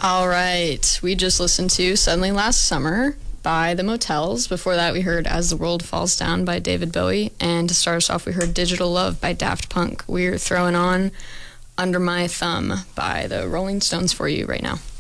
All right. We just listened to Suddenly Last Summer by The Motels. Before that, we heard As the World Falls Down by David Bowie. And to start us off, we heard Digital Love by Daft Punk. We're throwing on Under My Thumb by the Rolling Stones for you right now.